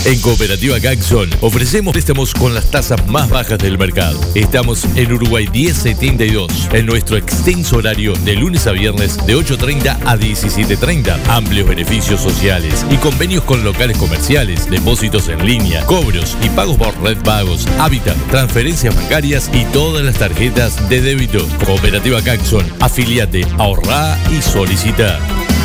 En Cooperativa Caxon ofrecemos préstamos con las tasas más bajas del mercado. Estamos en Uruguay 1072, en nuestro extenso horario de lunes a viernes de 8:30 a 17:30. Amplios beneficios sociales y convenios con locales comerciales, depósitos en línea, cobros y pagos por Red Pagos, Hábitat, transferencias bancarias y todas las tarjetas de débito. Cooperativa Caxon, afiliate, ahorrá y solicita.